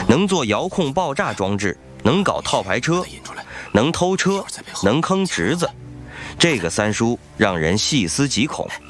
能做遥控爆炸装置，能搞套牌车，能偷车，能坑侄子。这个三叔让人细思极恐。